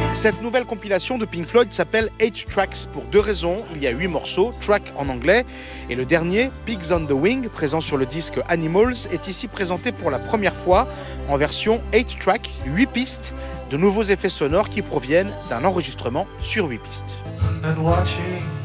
Cette nouvelle compilation de Pink Floyd s'appelle 8 Tracks pour deux raisons. Il y a 8 morceaux, track en anglais, et le dernier, Pigs on the Wing, présent sur le disque Animals, est ici présenté pour la première fois en version 8 track, 8 pistes, de nouveaux effets sonores qui proviennent d'un enregistrement sur 8 pistes. And watching